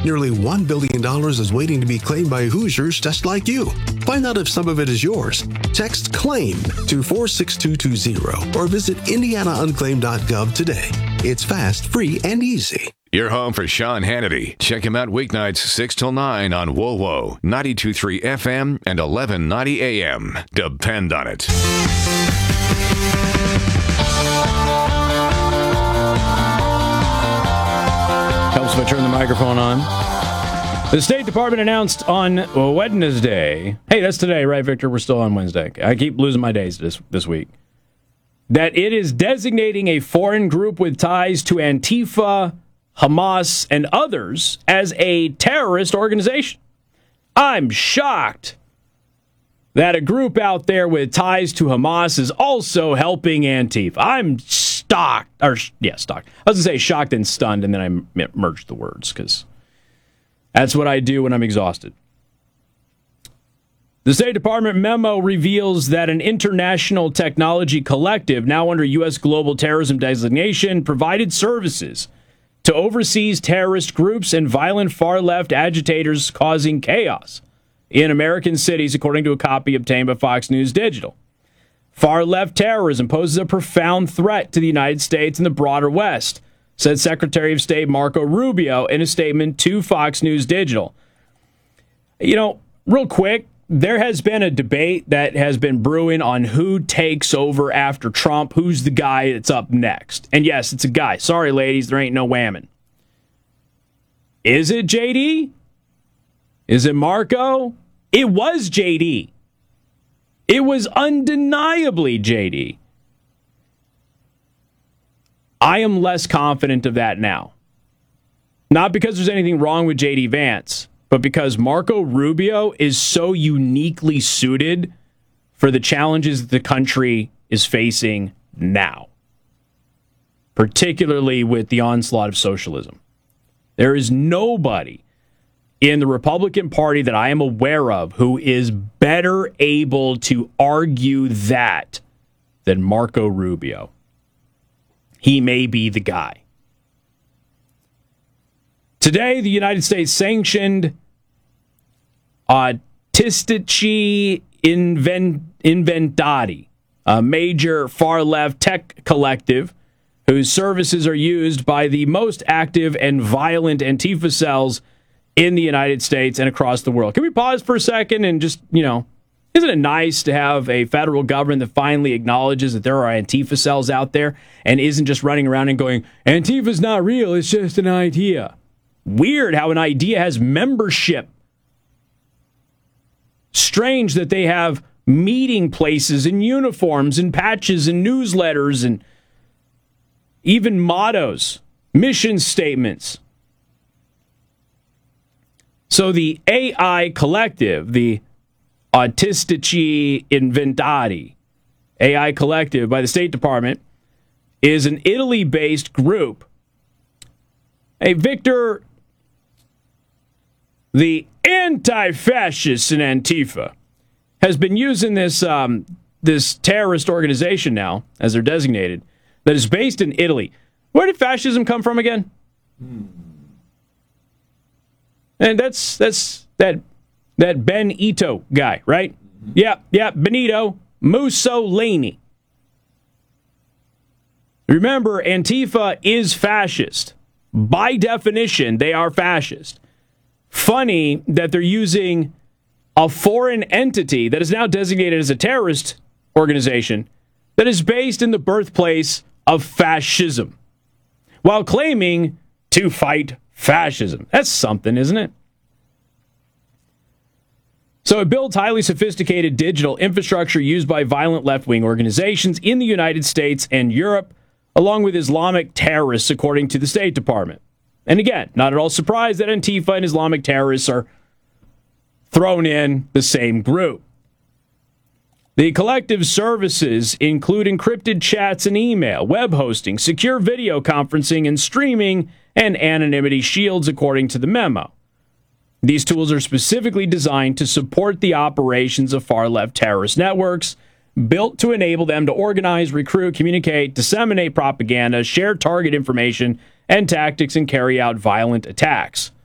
Nearly $1 billion is waiting to be claimed by Hoosiers just like you. Find out if some of it is yours. Text CLAIM to 46220 or visit indianaunclaim.gov today. It's fast, free, and easy. You're home for Sean Hannity. Check him out weeknights 6 till 9 on WoWo, 92.3 FM and 1190 AM. Depend on it. Helps if I turn the microphone on. The State Department announced on Wednesday, hey, that's today, right, Victor? We're still on Wednesday. I keep losing my days this week. That it is designating a foreign group with ties to Antifa, Hamas, and others as a terrorist organization. I'm shocked that a group out there with ties to Hamas is also helping Antifa. I'm shocked. I was going to say shocked and stunned, and then I merged the words because that's what I do when I'm exhausted. The State Department memo reveals that an international technology collective, now under U.S. global terrorism designation, provided services to overseas terrorist groups and violent far-left agitators causing chaos in American cities, according to a copy obtained by Fox News Digital. Far-left terrorism poses a profound threat to the United States and the broader West, said Secretary of State Marco Rubio in a statement to Fox News Digital. You know, real quick, there has been a debate that has been brewing on who takes over after Trump, who's the guy that's up next. And yes, it's a guy. Sorry, ladies, there ain't no whammon. Is it JD? Is it Marco? It was JD. It was undeniably JD. I am less confident of that now. Not because there's anything wrong with JD Vance, but because Marco Rubio is so uniquely suited for the challenges that the country is facing now, particularly with the onslaught of socialism. There is nobody in the Republican Party that I am aware of who is better able to argue that than Marco Rubio. He may be the guy. Today, the United States sanctioned Artistici Inventati, a major far-left tech collective whose services are used by the most active and violent Antifa cells in the United States and across the world. Can we pause for a second and just, isn't it nice to have a federal government that finally acknowledges that there are Antifa cells out there and isn't just running around and going, Antifa's not real, it's just an idea. Weird how an idea has membership. Strange that they have meeting places and uniforms and patches and newsletters and even mottos, mission statements. So the AI collective, the Artistici Inventati AI collective by the State Department, is an Italy-based group. Hey, Victor, the anti-fascists in Antifa has been using this terrorist organization now, as they're designated, that is based in Italy. Where did fascism come from again? And that's that Benito guy, right? Yeah, Benito Mussolini. Remember, Antifa is fascist. By definition, they are fascist. Funny that they're using a foreign entity that is now designated as a terrorist organization that is based in the birthplace of fascism, while claiming to fight fascism. That's something, isn't it? So it builds highly sophisticated digital infrastructure used by violent left-wing organizations in the United States and Europe, along with Islamic terrorists, according to the State Department. And again, not at all surprised that Antifa and Islamic terrorists are thrown in the same group. The collective services include encrypted chats and email, web hosting, secure video conferencing and streaming, and anonymity shields, according to the memo. These tools are specifically designed to support the operations of far-left terrorist networks, built to enable them to organize, recruit, communicate, disseminate propaganda, share target information and tactics, and carry out violent attacks.